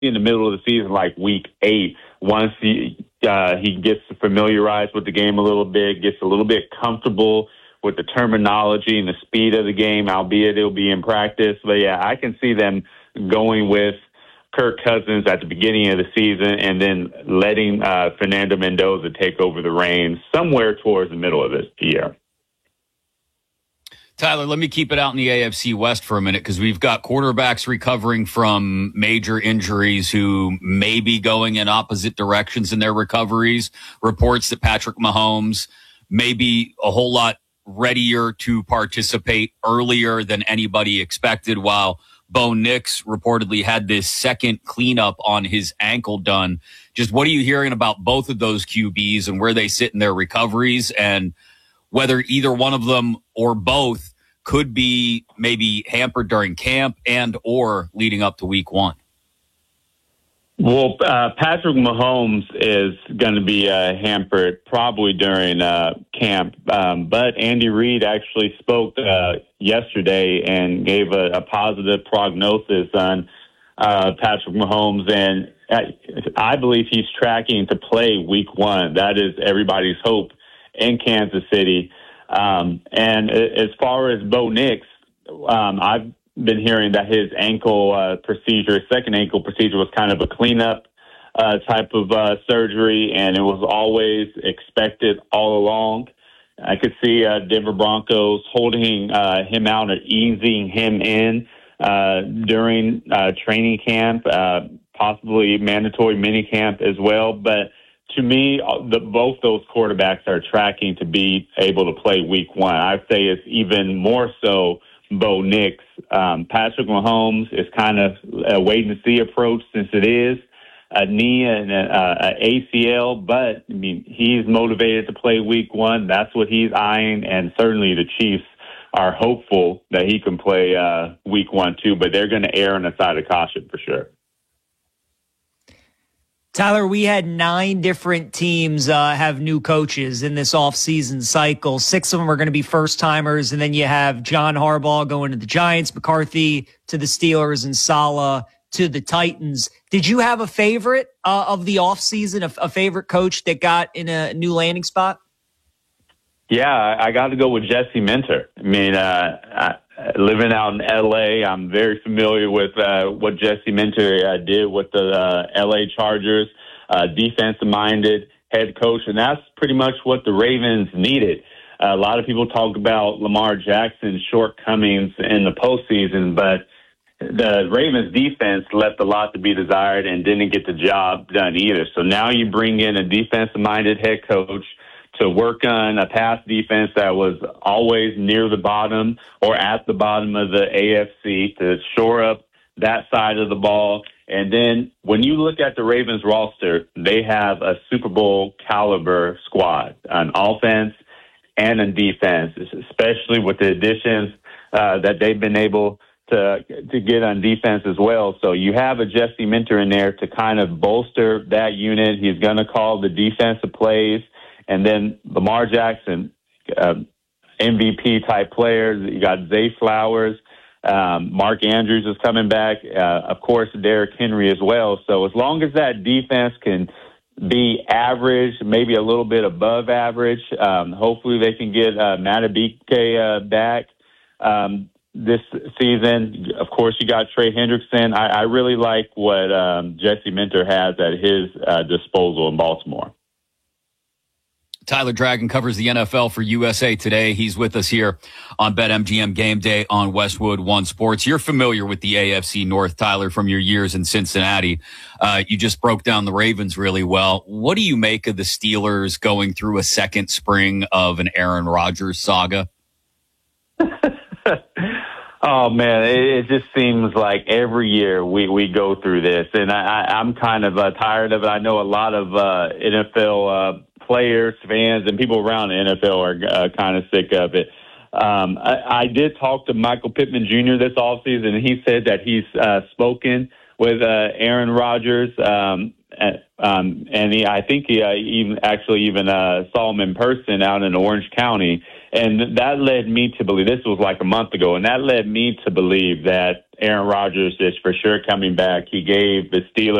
in the middle of the season, like week 8, once he gets familiarized with the game a little bit, gets a little bit comfortable with the terminology and the speed of the game, albeit it'll be in practice. But, yeah, I can see them going with Kirk Cousins at the beginning of the season and then letting Fernando Mendoza take over the reins somewhere towards the middle of this year. Tyler, let me keep it out in the AFC West for a minute because we've got quarterbacks recovering from major injuries who may be going in opposite directions in their recoveries. Reports that Patrick Mahomes may be a whole lot readier to participate earlier than anybody expected, while Bo Nix reportedly had this second cleanup on his ankle done. Just what are you hearing about both of those QBs and where they sit in their recoveries, and whether either one of them or both could be maybe hampered during camp and or leading up to week 1? Well, Patrick Mahomes is going to be hampered probably during camp, but Andy Reid actually spoke yesterday and gave a positive prognosis on Patrick Mahomes, and I believe he's tracking to play week 1. That is everybody's hope in Kansas City. And as far as Bo Nix, I've been hearing that his ankle procedure, his second ankle procedure, was kind of a cleanup type of surgery, and it was always expected all along. I could see Denver Broncos holding him out or easing him in during training camp, possibly mandatory mini camp as well. But to me, both those quarterbacks are tracking to be able to play week 1. I'd say it's even more so Bo Nix. Patrick Mahomes is kind of a wait-and-see approach since it is a knee and an ACL, but, I mean, he's motivated to play week 1. That's what he's eyeing, and certainly the Chiefs are hopeful that he can play week 1 too, but they're going to err on the side of caution for sure. Tyler, we had 9 different teams have new coaches in this offseason cycle. 6 of them are going to be first-timers, and then you have John Harbaugh going to the Giants, McCarthy to the Steelers, and Saleh to the Titans. Did you have a favorite of the offseason, a favorite coach that got in a new landing spot? Yeah, I got to go with Jesse Minter. I mean, living out in L.A., I'm very familiar with what Jesse Minter did with the L.A. Chargers, defensive-minded head coach, and that's pretty much what the Ravens needed. A lot of people talk about Lamar Jackson's shortcomings in the postseason, but the Ravens defense left a lot to be desired and didn't get the job done either. So now you bring in a defensive-minded head coach to work on a pass defense that was always near the bottom or at the bottom of the AFC to shore up that side of the ball. And then when you look at the Ravens roster, they have a Super Bowl caliber squad on offense and on defense, especially with the additions that they've been able to get on defense as well. So you have a Jesse Minter in there to kind of bolster that unit. He's going to call the defensive plays. And then Lamar Jackson, MVP-type players. You got Zay Flowers. Mark Andrews is coming back. Of course, Derrick Henry as well. So as long as that defense can be average, maybe a little bit above average, hopefully they can get Madubuike back this season. Of course, you got Trey Hendrickson. I really like what Jesse Minter has at his disposal in Baltimore. Tyler Dragon covers the NFL for USA Today. He's with us here on BetMGM Game Day on Westwood One Sports. You're familiar with the AFC North, Tyler, from your years in Cincinnati. You just broke down the Ravens really well. What do you make of the Steelers going through a second spring of an Aaron Rodgers saga? Oh, man, it just seems like every year we go through this, and I'm kind of tired of it. I know a lot of NFL players, fans, and people around the NFL are kind of sick of it. I did talk to Michael Pittman Jr. this offseason, and he said that he's spoken with Aaron Rodgers, and I think he even saw him in person out in Orange County. And that led me to believe, this was like a month ago, and that led me to believe that Aaron Rodgers is for sure coming back. He gave the Steelers